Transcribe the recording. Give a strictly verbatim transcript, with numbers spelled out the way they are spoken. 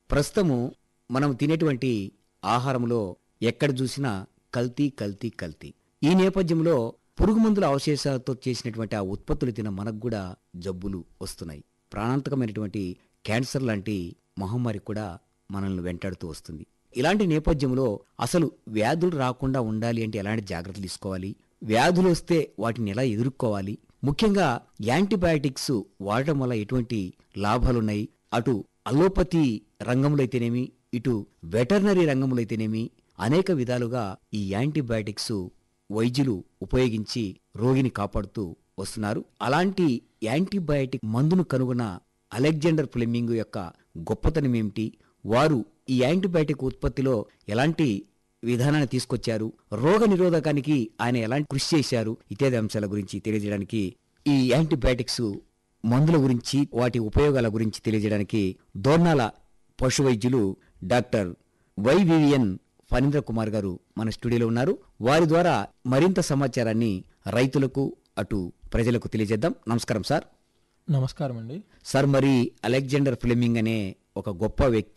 ప్రస్తుతము మనం తినేటువంటి ఆహారంలో ఎక్కడ చూసినా కల్తీ కల్తీ కల్తీ. ఈ నేపథ్యంలో పురుగు మందుల అవశేషాలతో చేసినటువంటి ఆ ఉత్పత్తులు తిన మనకు కూడా జబ్బులు వస్తున్నాయి. ప్రాణాంతకమైనటువంటి క్యాన్సర్ లాంటి మహమ్మారి కూడా మనల్ని వెంటాడుతూ వస్తుంది. ఇలాంటి నేపథ్యంలో అసలు వ్యాధులు రాకుండా ఉండాలి అంటే ఎలాంటి జాగ్రత్తలు తీసుకోవాలి, వ్యాధులు వస్తే వాటిని ఎలా ఎదుర్కోవాలి, ముఖ్యంగా యాంటీబయాటిక్స్ వాడటం వల్ల ఎటువంటి లాభాలున్నాయి, అటు అలోపతి రంగంలో అయితేనేమి ఇటు వెటర్నరీ రంగంలో అయితేనేమి అనేక విధాలుగా ఈ యాంటీబయాటిక్స్ వైద్యులు ఉపయోగించి రోగిని కాపాడుతూ వస్తున్నారు. అలాంటి యాంటీబయాటిక్ మందును కనుగొన్న అలెగ్జాండర్ ఫ్లెమింగ్ యొక్క గొప్పతనం ఏమిటి, వారు ఈ యాంటీబయాటిక్ ఉత్పత్తిలో ఎలాంటి విధానాన్ని తీసుకొచ్చారు, రోగ నిరోధకానికి ఆయన ఎలాంటి కృషి చేశారు ఇత్యాది అంశాల గురించి తెలియజేయడానికి, ఈ యాంటీబయాటిక్స్ మందుల గురించి వాటి ఉపయోగాల గురించి తెలియజేయడానికి దోర్నాల పశు వైద్యులు డాక్టర్ వైవివిఎన్ ఫణీంద్ర కుమార్ గారు మన స్టూడియోలో ఉన్నారు. వారి ద్వారా మరింత సమాచారాన్ని రైతులకు అటు ప్రజలకు తెలియజేద్దాం. నమస్కారం సార్. నమస్కారం అండి. సార్, మరి అలెగ్జాండర్ ఫ్లెమింగ్ అనే ఒక గొప్ప వ్యక్తి